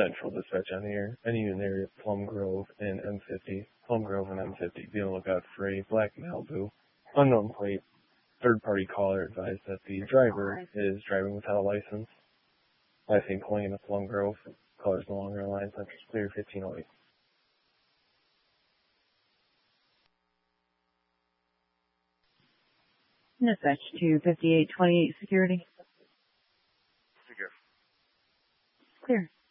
Central dispatch on the air. Any unit in the area, Plum Grove and M50. Plum Grove and M50. Be on the lookout for a black Malibu, unknown plate. Third-party caller advised that the driver is driving without a license. Last thing pulling into Plum Grove. Caller's no longer on line. Central's clear, 1508. Dispatch to 5828 security. Secure. Clear.